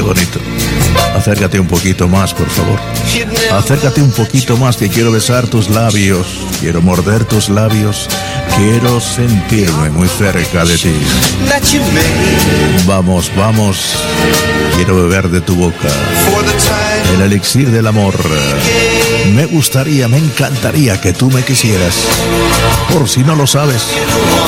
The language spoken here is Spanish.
bonito. Acércate un poquito más, por favor. Acércate un poquito más, que quiero besar tus labios. Quiero morder tus labios. Quiero sentirme muy cerca de ti. Vamos, vamos. Quiero beber de tu boca el elixir del amor. Me gustaría, me encantaría que tú me quisieras. Por si no lo sabes,